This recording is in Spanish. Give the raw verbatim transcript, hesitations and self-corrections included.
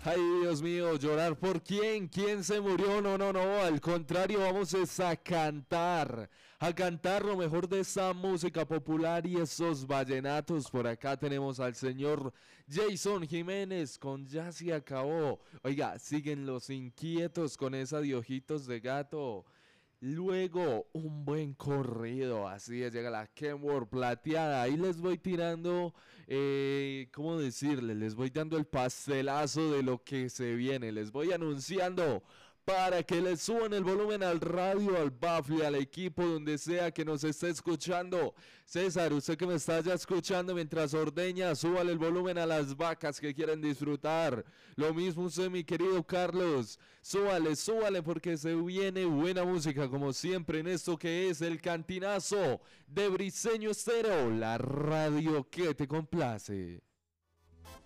Ay, Dios mío, llorar por quién, quién se murió, no, no, no, al contrario, vamos es a cantar, a cantar lo mejor de esa música popular y esos vallenatos. Por acá tenemos al señor Jason Jiménez con Ya se acabó. Oiga, siguen los inquietos con esa de ojitos de gato. Luego, un buen corrido, así es, llega la Kenworth plateada. Ahí les voy tirando, eh, ¿cómo decirle? Les voy dando el pastelazo de lo que se viene. Les voy anunciando para que le suban el volumen al radio, al bafle, al equipo, donde sea que nos esté escuchando. César, usted que me está ya escuchando mientras ordeña, súbale el volumen a las vacas que quieren disfrutar. Lo mismo usted, mi querido Carlos, súbale, súbale, porque se viene buena música, como siempre, en esto que es el Cantinazo de Briseño Estéreo, la radio que te complace.